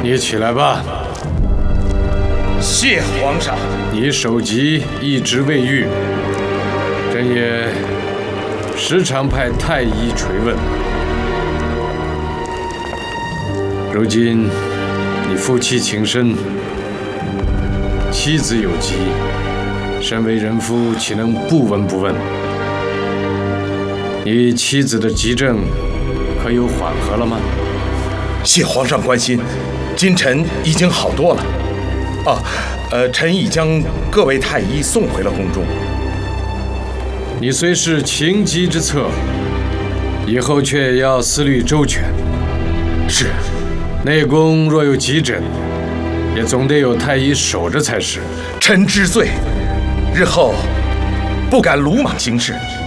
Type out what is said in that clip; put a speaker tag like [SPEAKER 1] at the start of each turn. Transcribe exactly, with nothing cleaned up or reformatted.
[SPEAKER 1] 你起来吧。
[SPEAKER 2] 谢皇上。
[SPEAKER 1] 你首级一直未愈，朕也时常派太医垂问。如今你夫妻情深，妻子有疾，身为人夫，岂能不闻不问？你妻子的急症可有缓和了吗？
[SPEAKER 2] 谢皇上关心，今臣已经好多了。啊，呃，臣已将各位太医送回了宫中。
[SPEAKER 1] 你虽是情急之策，以后却要思虑周全。
[SPEAKER 2] 是。
[SPEAKER 1] 内宫若有急诊，也总得有太医守着才是。
[SPEAKER 2] 臣知罪，日后不敢鲁莽行事。